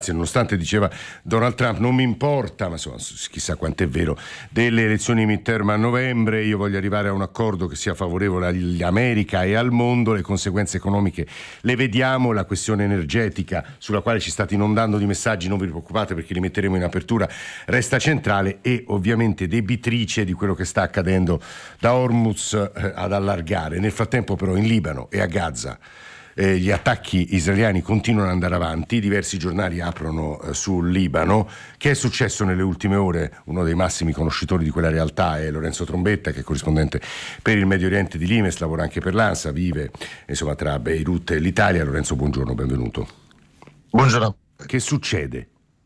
Nonostante, diceva Donald Trump, non mi importa, ma insomma, chissà quanto è vero, delle elezioni midterm a novembre, io voglio arrivare a un accordo che sia favorevole all'America e al mondo, le conseguenze economiche le vediamo, la questione energetica sulla quale ci state inondando di messaggi, non vi preoccupate perché li metteremo in apertura, resta centrale, e ovviamente debitrice di quello che sta accadendo da Hormuz ad allargare. Nel frattempo però in Libano e a Gaza gli attacchi israeliani continuano ad andare avanti, diversi giornali aprono sul Libano. Che è successo nelle ultime ore? Uno dei massimi conoscitori di quella realtà è Lorenzo Trombetta, che è corrispondente per il Medio Oriente di Limes, lavora anche per l'ANSA, vive insomma tra Beirut e l'Italia. Lorenzo, buongiorno, benvenuto. Buongiorno. Che succede?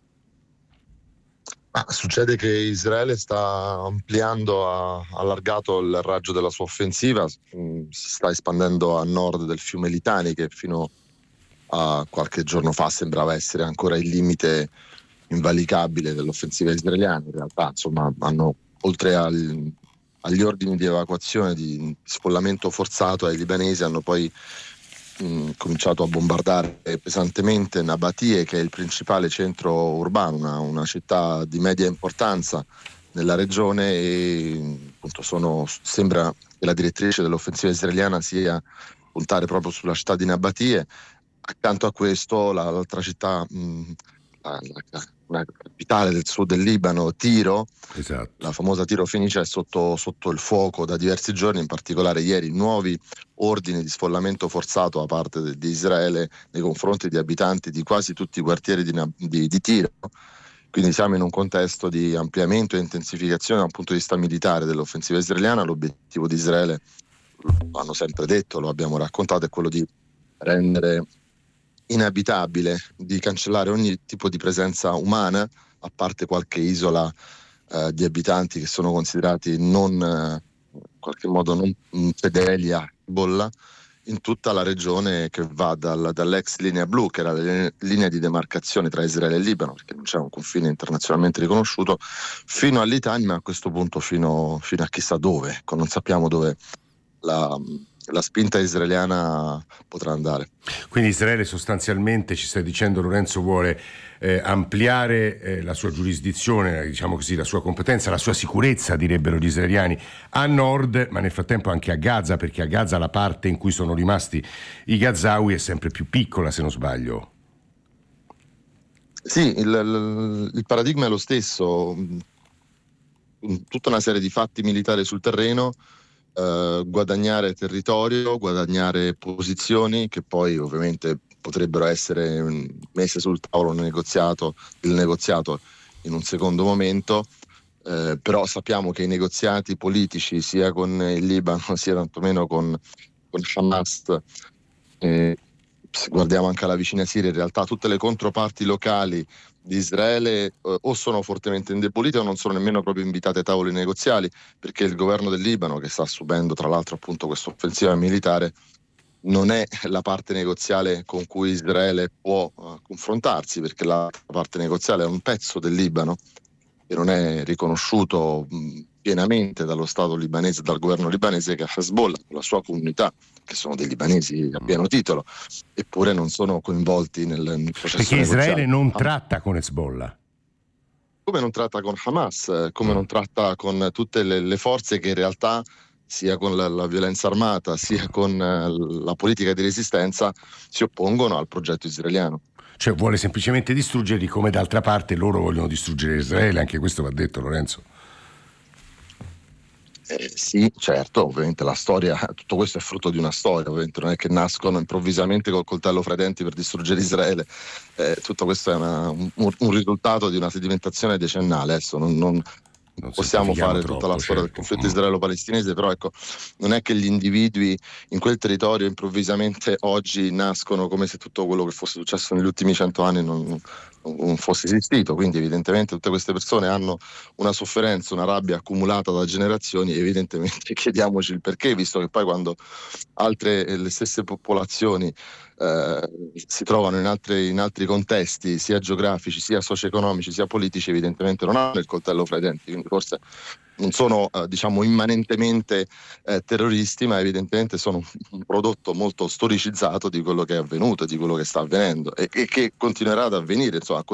Succede che Israele sta ampliando, ha allargato il raggio della sua offensiva, si sta espandendo a nord del fiume Litani, che fino a qualche giorno fa sembrava essere ancora il limite invalicabile dell'offensiva israeliana. In realtà, insomma, hanno, oltre agli ordini di evacuazione, di sfollamento forzato ai libanesi, hanno poi cominciato a bombardare pesantemente Nabatie, che è il principale centro urbano, una città di media importanza nella regione, e appunto sembra che la direttrice dell'offensiva israeliana sia puntare proprio sulla città di Nabatie. Accanto a questo l'altra città, la capitale del sud del Libano, Tiro, esatto. La famosa Tiro Fenice, è sotto il fuoco da diversi giorni, in particolare ieri nuovi ordini di sfollamento forzato da parte di Israele nei confronti di abitanti di quasi tutti i quartieri di Tiro. Quindi siamo in un contesto di ampliamento e intensificazione dal punto di vista militare dell'offensiva israeliana. L'obiettivo di Israele, lo hanno sempre detto, lo abbiamo raccontato, è quello di rendere inabitabile, di cancellare ogni tipo di presenza umana, a parte qualche isola di abitanti che sono considerati in qualche modo non fedeli a Hezbollah, in tutta la regione che va dall'ex linea blu, che era la linea di demarcazione tra Israele e Libano, perché non c'è un confine internazionalmente riconosciuto, fino all'Itani, ma a questo punto fino a chissà dove. Ecco, non sappiamo dove la spinta israeliana potrà andare. Quindi Israele sostanzialmente, ci stai dicendo Lorenzo, vuole ampliare la sua giurisdizione, diciamo così, la sua competenza, la sua sicurezza, direbbero gli israeliani, a nord, ma nel frattempo anche a Gaza, perché a Gaza la parte in cui sono rimasti i Gazawi è sempre più piccola, se non sbaglio. Sì, il paradigma è lo stesso, tutta una serie di fatti militari sul terreno, guadagnare territorio, guadagnare posizioni che poi ovviamente potrebbero essere messe sul tavolo il negoziato in un secondo momento, però sappiamo che i negoziati politici sia con il Libano sia tantomeno con Hamas, se guardiamo anche alla vicina Siria, in realtà tutte le controparti locali di Israele o sono fortemente indebolite o non sono nemmeno proprio invitate ai tavoli negoziali, perché il governo del Libano, che sta subendo tra l'altro appunto questa offensiva militare, non è la parte negoziale con cui Israele può confrontarsi, perché la parte negoziale è un pezzo del Libano che non è riconosciuto pienamente dallo Stato libanese, dal governo libanese, che è Hezbollah, la sua comunità, che sono dei libanesi a pieno titolo, eppure non sono coinvolti nel processo perché negoziale. Israele non tratta con Hezbollah. Come non tratta con Hamas, come non tratta con tutte le forze che in realtà, sia con la violenza armata, sia con la politica di resistenza, si oppongono al progetto israeliano. Cioè vuole semplicemente distruggerli, come d'altra parte loro vogliono distruggere Israele, anche questo va detto, Lorenzo. Sì, certo, ovviamente la storia, tutto questo è frutto di una storia, ovviamente non è che nascono improvvisamente col coltello fra i denti per distruggere Israele, tutto questo è un risultato di una sedimentazione decennale. Adesso non possiamo fare troppo, tutta la storia del certo. conflitto israelo-palestinese, però ecco, non è che gli individui in quel territorio improvvisamente oggi nascono come se tutto quello che fosse successo negli ultimi 100 anni non fosse esistito. Quindi evidentemente tutte queste persone hanno una sofferenza, una rabbia accumulata da generazioni, e evidentemente chiediamoci il perché, visto che poi quando le stesse popolazioni si trovano in altri contesti, sia geografici, sia socio-economici, sia politici, evidentemente non hanno il coltello fra i denti. Quindi forse non sono diciamo immanentemente terroristi, ma evidentemente sono un prodotto molto storicizzato di quello che è avvenuto, di quello che sta avvenendo e che continuerà ad avvenire, insomma,